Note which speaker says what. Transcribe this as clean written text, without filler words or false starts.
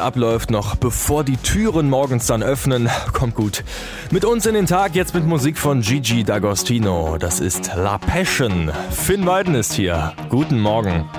Speaker 1: abläuft, noch bevor die Türen morgens dann öffnen. Kommt gut. Mit uns in den Tag, jetzt mit Musik von Gigi D'Agostino. Das ist La Passion. Finn Weiden ist hier. Guten Morgen.